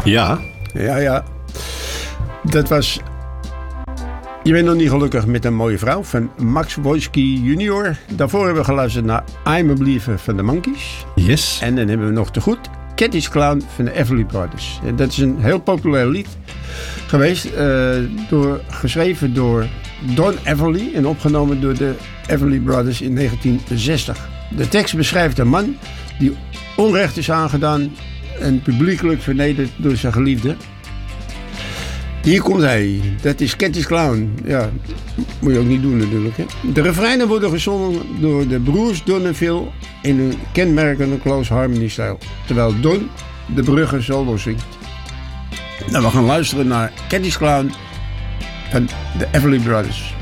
Ja. Ja. Dat was... Je bent nog niet gelukkig met een mooie vrouw van Max Wojcicki Jr. Daarvoor hebben we geluisterd naar I'm a Believer van de Monkees. Yes. En dan hebben we nog te goed Cat is Clown van de Everly Brothers. En dat is een heel populair lied geweest. Geschreven door Don Everly en opgenomen door de Everly Brothers in 1960. De tekst beschrijft een man die onrecht is aangedaan en publiekelijk vernederd door zijn geliefde. Hier komt hij. Dat is Cat is Clown. Ja, moet je ook niet doen natuurlijk. Hè? De refreinen worden gezongen door de broers Donneville in een kenmerkende close harmony stijl. Terwijl Don de bruggen solo zingt. Nou, we gaan luisteren naar Cat is Clown van de Everly Brothers.